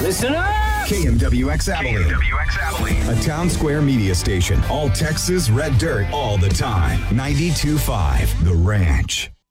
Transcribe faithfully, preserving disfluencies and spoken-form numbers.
Listen up! K M W X Abilene. K M W X Abilene. A Town Square media station. All Texas red dirt all the time. ninety-two point five The Ranch.